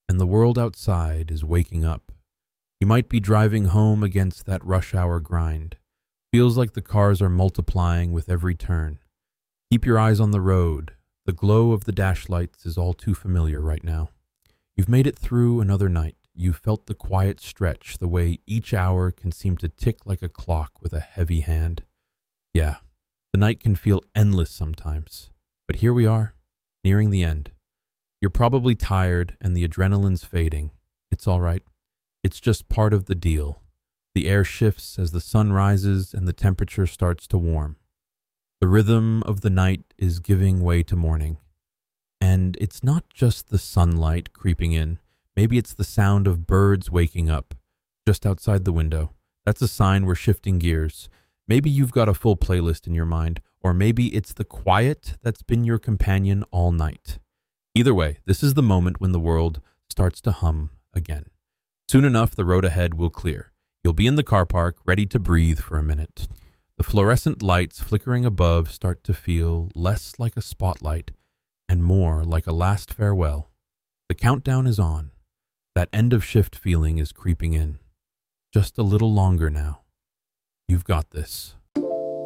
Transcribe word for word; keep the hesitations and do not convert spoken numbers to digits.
and the world outside is waking up. You might be driving home against that rush hour grind. Feels like the cars are multiplying with every turn. Keep your eyes on the road. The glow of the dash lights is all too familiar right now. You've made it through another night. You've felt the quiet stretch, the way each hour can seem to tick like a clock with a heavy hand. Yeah, the night can feel endless sometimes. But here we are, nearing the end. You're probably tired and the adrenaline's fading. It's all right. It's just part of the deal. The air shifts as the sun rises and the temperature starts to warm. The rhythm of the night is giving way to morning. And it's not just the sunlight creeping in. Maybe it's the sound of birds waking up just outside the window. That's a sign we're shifting gears. Maybe you've got a full playlist in your mind, or maybe it's the quiet that's been your companion all night. Either way, this is the moment when the world starts to hum again. Soon enough, the road ahead will clear. You'll be in the car park, ready to breathe for a minute. The fluorescent lights flickering above start to feel less like a spotlight and more like a last farewell. The countdown is on. That end of shift feeling is creeping in. Just a little longer now. You've got this.